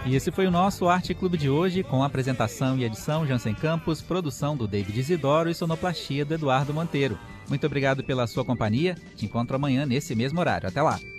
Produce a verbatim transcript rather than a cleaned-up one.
E esse foi o nosso Arte Clube de hoje, com apresentação e edição Jansen Campos, produção do David Isidoro e sonoplastia do Eduardo Monteiro. Muito obrigado pela sua companhia. Te encontro amanhã nesse mesmo horário. Até lá!